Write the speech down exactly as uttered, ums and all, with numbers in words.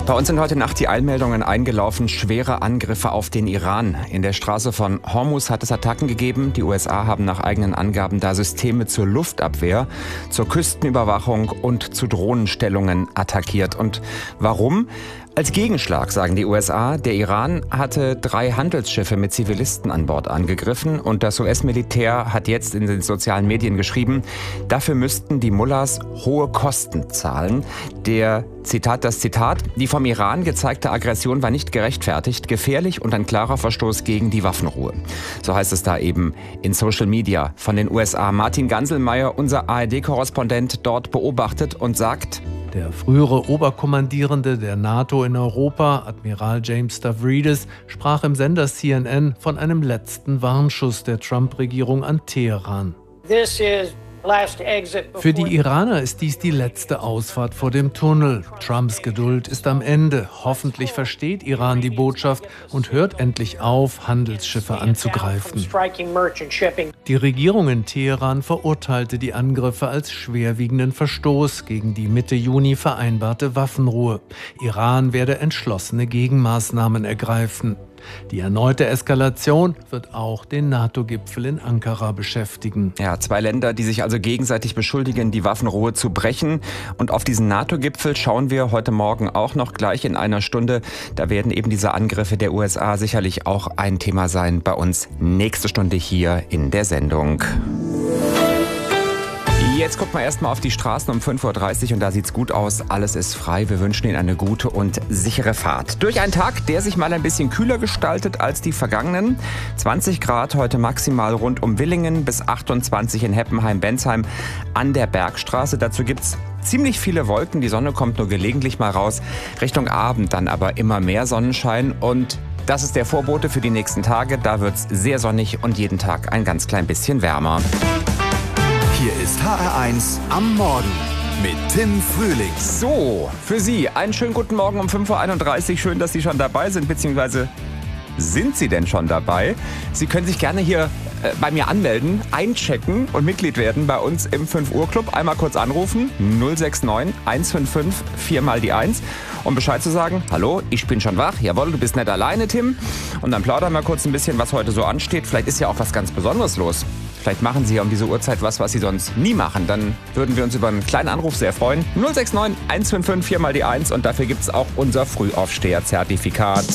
Bei uns sind heute Nacht die Eilmeldungen eingelaufen, schwere Angriffe auf den Iran. In der Straße von Hormuz hat es Attacken gegeben. Die U S A haben nach eigenen Angaben da Systeme zur Luftabwehr, zur Küstenüberwachung und zu Drohnenstellungen attackiert. Und warum? Als Gegenschlag, sagen die U S A, der Iran hatte drei Handelsschiffe mit Zivilisten an Bord angegriffen und das U S-Militär hat jetzt in den sozialen Medien geschrieben, dafür müssten die Mullahs hohe Kosten zahlen. Der Zitat, das Zitat, die vom Iran gezeigte Aggression war nicht gerechtfertigt, gefährlich und ein klarer Verstoß gegen die Waffenruhe. So heißt es da eben in Social Media von den U S A. Martin Ganselmeier, unser A R D-Korrespondent, dort beobachtet und sagt: Der frühere Oberkommandierende der NATO in Europa, Admiral James Stavridis, sprach im Sender C N N von einem letzten Warnschuss der Trump-Regierung an Teheran. Für die Iraner ist dies die letzte Ausfahrt vor dem Tunnel. Trumps Geduld ist am Ende. Hoffentlich versteht Iran die Botschaft und hört endlich auf, Handelsschiffe anzugreifen. Die Regierung in Teheran verurteilte die Angriffe als schwerwiegenden Verstoß gegen die Mitte Juni vereinbarte Waffenruhe. Iran werde entschlossene Gegenmaßnahmen ergreifen. Die erneute Eskalation wird auch den NATO-Gipfel in Ankara beschäftigen. Ja, zwei Länder, die sich also gegenseitig beschuldigen, die Waffenruhe zu brechen. Und auf diesen NATO-Gipfel schauen wir heute Morgen auch noch gleich in einer Stunde. Da werden eben diese Angriffe der U S A sicherlich auch ein Thema sein bei uns nächste Stunde hier in der Sendung. Jetzt gucken wir erstmal auf die Straßen um fünf Uhr dreißig und da sieht's gut aus. Alles ist frei. Wir wünschen Ihnen eine gute und sichere Fahrt. Durch einen Tag, der sich mal ein bisschen kühler gestaltet als die vergangenen. zwanzig Grad heute maximal rund um Willingen bis achtundzwanzig in Heppenheim-Bensheim an der Bergstraße. Dazu gibt's ziemlich viele Wolken. Die Sonne kommt nur gelegentlich mal raus. Richtung Abend dann aber immer mehr Sonnenschein und das ist der Vorbote für die nächsten Tage. Da wird's sehr sonnig und jeden Tag ein ganz klein bisschen wärmer. Hier ist H R eins am Morgen mit Tim Frühling. So, für Sie einen schönen guten Morgen um fünf Uhr einunddreißig. Schön, dass Sie schon dabei sind, beziehungsweise sind Sie denn schon dabei? Sie können sich gerne hier äh, bei mir anmelden, einchecken und Mitglied werden bei uns im fünf Uhr Club. Einmal kurz anrufen, null sechs neun eins fünf fünf vier mal die eins, um Bescheid zu sagen, hallo, ich bin schon wach, jawohl, du bist nicht alleine, Tim. Und dann plaudern wir kurz ein bisschen, was heute so ansteht. Vielleicht ist ja auch was ganz Besonderes los. Vielleicht machen Sie ja um diese Uhrzeit was, was Sie sonst nie machen. Dann würden wir uns über einen kleinen Anruf sehr freuen. null sechs neun eins fünf fünf vier mal die eins und dafür gibt es auch unser Frühaufsteher-Zertifikat.